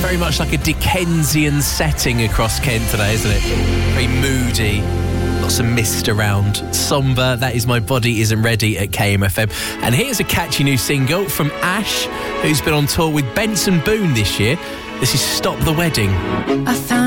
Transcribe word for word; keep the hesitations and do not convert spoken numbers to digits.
very much like a Dickensian setting across Kent today, isn't it? Very moody. Lots of mist around. Sombre, That Is My Body Isn't Ready at K M F M. And here's a catchy new single from Ash, who's been on tour with Benson Boone this year. This is Stop the Wedding. I found